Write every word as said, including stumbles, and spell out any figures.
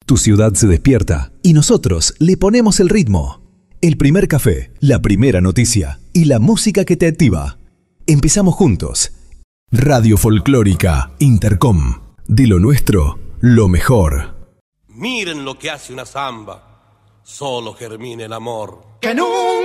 Tu ciudad se despierta y nosotros le ponemos el ritmo. El primer café, la primera noticia y la música que te activa. Empezamos juntos. Radio Folclórica Intercom. De lo nuestro, lo mejor. Miren lo que hace una zamba. Solo germina el amor. Que nunca